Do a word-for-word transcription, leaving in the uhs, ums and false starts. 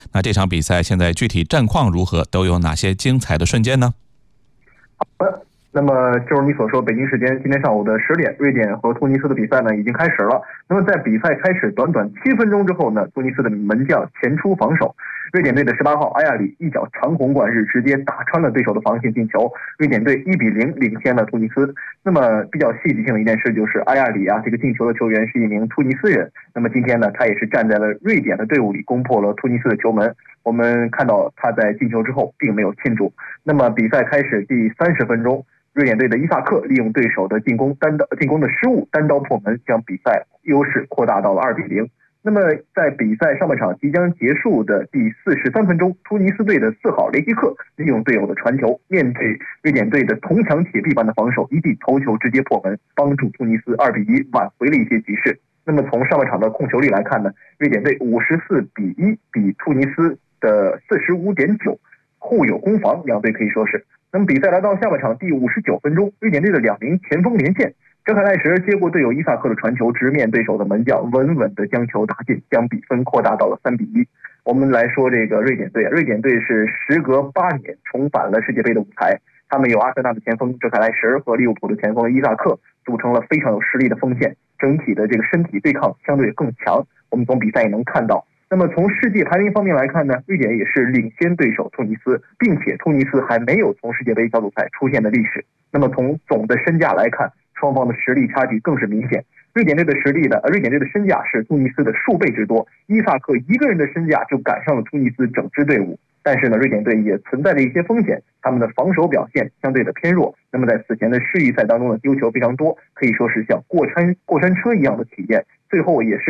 那这场比赛现在具体战况如何？都有哪些精彩的瞬间呢？ 好的，那么正如你所说，北京时间今天上午的十点，瑞典和突尼斯的比赛呢已经开始了。那么在比赛开始短短七分钟之后呢，突尼斯的门将前出防守，瑞典队的十八号阿亚里一脚长虹贯日，直接打穿了对手的防线进球，瑞典队一比零领先了突尼斯。那么比较戏剧性的一件事就是阿亚里啊，这个进球的球员是一名突尼斯人。那么今天呢，他也是站在了瑞典的队伍里，攻破了突尼斯的球门。我们看到他在进球之后并没有庆祝。那么比赛开始第三十分钟，瑞典队的伊萨克利用对手的进攻单刀进攻的失误，单刀破门，将比赛优势扩大到了二比零。那么在比赛上半场即将结束的第四十三分钟，突尼斯队的四号雷吉克利用队友的传球，面对瑞典队的铜墙铁壁般的防守，一记头球直接破门，帮助突尼斯二比一挽回了一些局势。那么从上半场的控球率来看呢，瑞典队五十四比一比突尼斯的四十五点九，互有攻防，两队可以说是。那么比赛来到下半场第五十九分钟，瑞典队的两名前锋连线，哲凯赖什接过队友伊萨克的传球，直面对手的门将，稳稳地将球打进，将比分扩大到了三比一。我们来说这个瑞典队，瑞典队是时隔八年重返了世界杯的舞台，他们有阿森纳的前锋哲凯赖什和利物浦的前锋伊萨克组成了非常有实力的锋线，整体的这个身体对抗相对更强。我们从比赛也能看到。那么从世界排名方面来看呢，瑞典也是领先对手突尼斯，并且突尼斯还没有从世界杯小组赛出现的历史。那么从总的身价来看，双方的实力差距更是明显。瑞典队的实力的，瑞典队的身价是突尼斯的数倍之多，伊萨克一个人的身价就赶上了突尼斯整支队伍。但是呢，瑞典队也存在着一些风险，他们的防守表现相对的偏弱。那么在此前的世预赛当中呢，丢球非常多，可以说是像过山过山车一样的体验，最后也是